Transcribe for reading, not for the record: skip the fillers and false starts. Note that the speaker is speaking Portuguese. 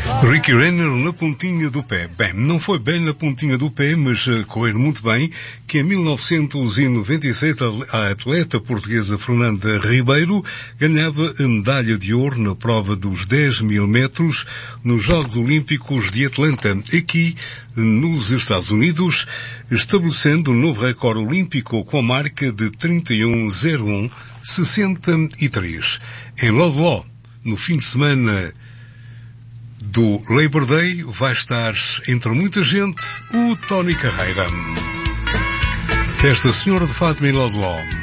Ricky Renner na pontinha do pé. Bem, não foi bem na pontinha do pé, mas correr muito bem, que em 1996 a atleta portuguesa Fernanda Ribeiro ganhava a medalha de ouro na prova dos 10.000 metros nos Jogos Olímpicos de Atlanta, aqui nos Estados Unidos, estabelecendo um novo recorde olímpico com a marca de 31:01:63. Em Lodló, no fim de semana do Labor Day, vai estar entre muita gente o Tony Carreira. Festa Senhora de Fátima em Lodló.